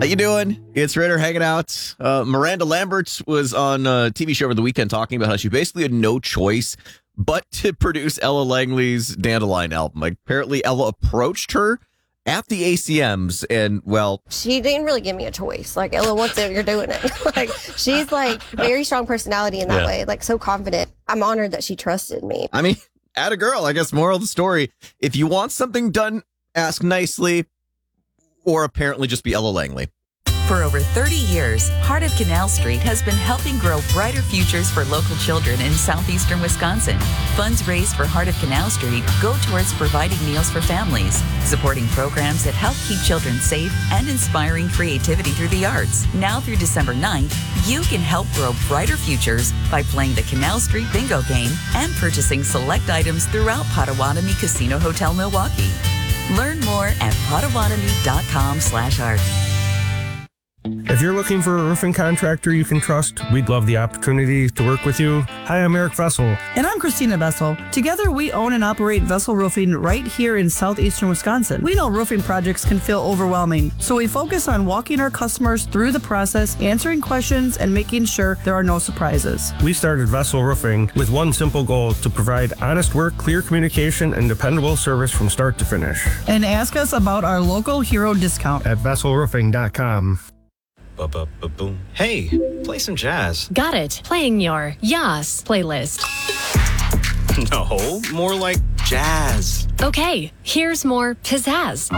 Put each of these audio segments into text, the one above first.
How you doing? It's Ritter hanging out. Miranda Lambert was on a TV show over the weekend talking about how she basically had no choice but to produce Ella Langley's Dandelion album. Like, apparently Ella approached her at the ACMs and, well... She didn't really give me a choice. Like, Ella wants it, you're doing it. Like, she's, like, very strong personality in that way. Like, so confident. I'm honored that she trusted me. I mean, atta girl, I guess, moral of the story. If you want something done, ask nicely, or apparently just be Ella Langley. For over 30 years, Heart of Canal Street has been helping grow brighter futures for local children in southeastern Wisconsin. Funds raised for Heart of Canal Street go towards providing meals for families, supporting programs that help keep children safe, and inspiring creativity through the arts. Now through December 9th, you can help grow brighter futures by playing the Canal Street Bingo game and purchasing select items throughout Potawatomi Casino Hotel Milwaukee. Learn more at potawatomi.com/art. If you're looking for a roofing contractor you can trust, we'd love the opportunity to work with you. Hi, I'm Eric Vessel. And I'm Christina Vessel. Together, we own and operate Vessel Roofing right here in southeastern Wisconsin. We know roofing projects can feel overwhelming, so we focus on walking our customers through the process, answering questions, and making sure there are no surprises. We started Vessel Roofing with one simple goal: to provide honest work, clear communication, and dependable service from start to finish. And ask us about our local hero discount at vesselroofing.com. Boom. Hey, play some jazz. Got it. Playing your Yas playlist. No, more like jazz. Okay, here's more pizzazz.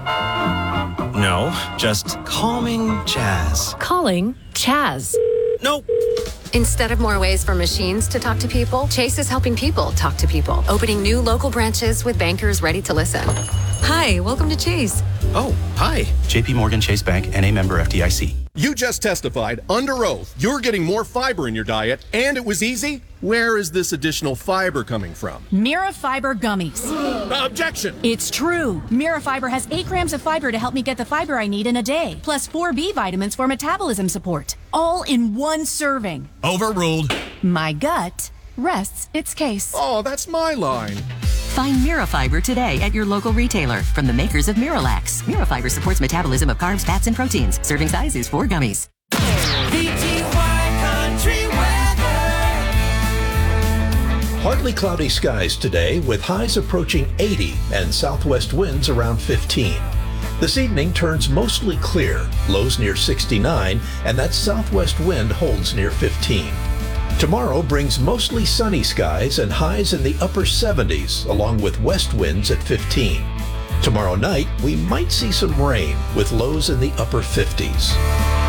No, just calming jazz. Calling Chaz. Nope. Instead of more ways for machines to talk to people, Chase is helping people talk to people, opening new local branches with bankers ready to listen. Hi, welcome to Chase. Oh, hi. JP Morgan Chase Bank, N.A. member FDIC. You just testified under oath you're getting more fiber in your diet, and it was easy. Where is this additional fiber coming from? Mira Fiber Gummies. Objection! It's true. Mira Fiber has 8 grams of fiber to help me get the fiber I need in a day, plus 4 B vitamins for metabolism support, all in one serving. Overruled. My gut rests its case. Oh, that's my line. Find Mirafiber today at your local retailer from the makers of Miralax. Mirafiber supports metabolism of carbs, fats, and proteins. Serving size is 4 gummies. Partly cloudy skies today with highs approaching 80 and southwest winds around 15. This evening turns mostly clear, lows near 69, and that southwest wind holds near 15. Tomorrow brings mostly sunny skies and highs in the upper 70s, along with west winds at 15. Tomorrow night, we might see some rain with lows in the upper 50s.